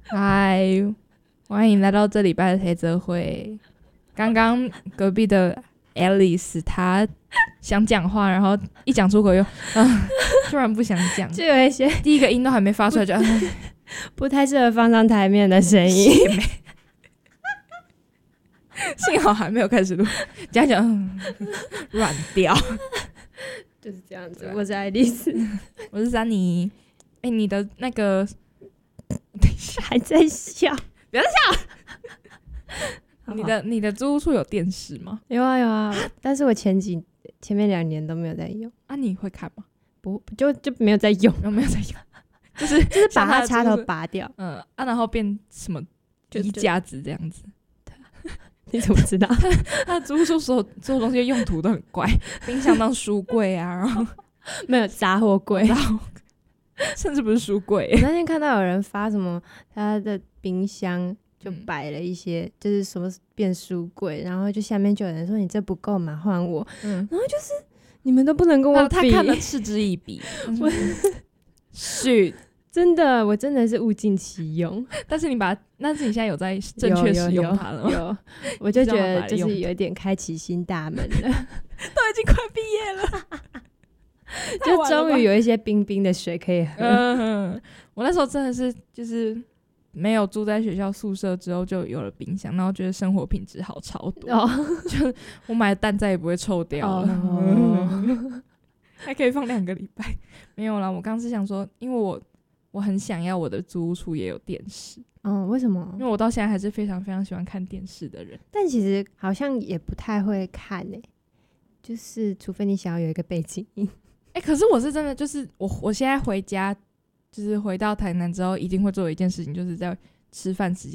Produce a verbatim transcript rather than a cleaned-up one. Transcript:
嗨，欢迎来到这礼拜的黑泽会。刚刚隔壁的 Alice 她想讲话，然后一讲出口又、啊、突然不想讲， 就有一些第一个音都还没发出来就、啊、 不太适合放上台面的声音。 幸好还没有开始录，讲讲软掉。 就是这样子。我是爱丽丝， 我是珊妮。哎、欸，你的那个，等一下还在笑， 不要再笑。你的你的租屋处有电视吗？ 有啊有啊，但是我前几前面两年都没有在用。 啊，你会看吗？ 不就就没有在用， 有没有在用？就是就是把它插头拔掉， 嗯啊，然后变什么衣架子这样子。 你怎么知道？ 他的租屋处所有所有东西的用途都很怪，冰箱当书柜啊，然后没有杂货柜， 甚至不是书柜。 我那天看到有人发什么，他的冰箱就摆了一些，嗯、就是什么变书柜，然后就下面就有人说你这不够嘛，换我。嗯，然后就是你们都不能跟我比， 他看得嗤之以鼻。我是真的，我真的是物尽其用。 但是你把，但是你现在有在正确使用它了吗？ 有，有有我就觉得就是有点开启新大门了。都已经快毕业了。 就终于有一些冰冰的水可以喝。 嗯，我那时候真的是就是没有住在学校宿舍之后就有了冰箱，然后觉得生活品质好超多。哦、就我买的蛋再也不会臭掉了，哦、还可以放两个礼拜。没有啦，我刚是想说，因为我我很想要我的租屋处也有电视。 嗯，为什么？ 因为我到现在还是非常非常喜欢看电视的人， 但其实好像也不太会看诶、欸，就是除非你想要有一个背景音。 哎、欸，可是我是真的，就是我我现在回家，就是回到台南之后，一定会做的一件事情，就是在吃饭时间